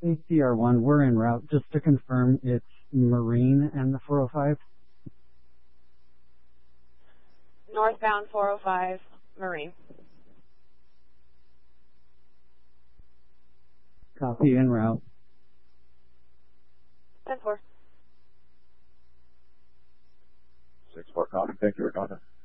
ACR1, we're en route. Just to confirm, it's Marine and the 405? Northbound 405, Marine. Copy, en route. 10-4. 6-4, copy. Thank you for contact.